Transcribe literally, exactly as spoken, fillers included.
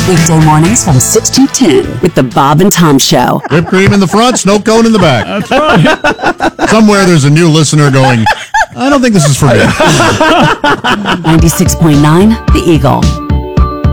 Weekday mornings from six to ten with the Bob and Tom Show. Whipped cream in the front, snow cone in the back. That's right. Somewhere there's a new listener going, I don't think this is for me. ninety-six point nine The Eagle.